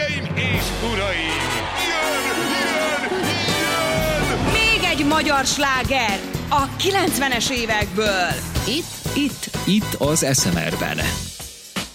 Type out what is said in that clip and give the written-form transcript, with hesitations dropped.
Hölgyeim és uraim! Jön! Még egy magyar sláger a 90-es évekből. Itt az SMR-ben.